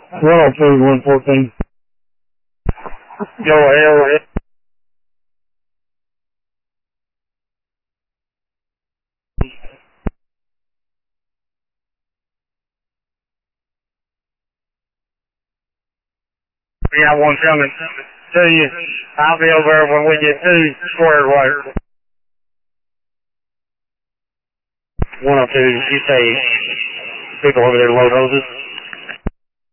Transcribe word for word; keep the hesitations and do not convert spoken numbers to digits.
one oh two, one fourteen. Go ahead, go ahead. We got one coming to you. I'll be over there when we get two squared away. one oh two, you say people over there load hoses?